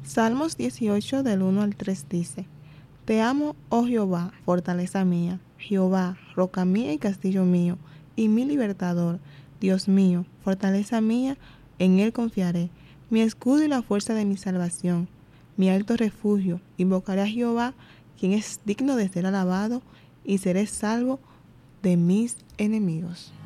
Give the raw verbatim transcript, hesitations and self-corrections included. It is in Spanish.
Salmos dieciocho del uno al tres dice: Te amo, oh Jehová, fortaleza mía, Jehová, roca mía y castillo mío, y mi libertador, Dios mío, fortaleza mía, en él confiaré, mi escudo y la fuerza de mi salvación, mi alto refugio. Invocaré a Jehová, quien es digno de ser alabado, y seré salvo de mis enemigos.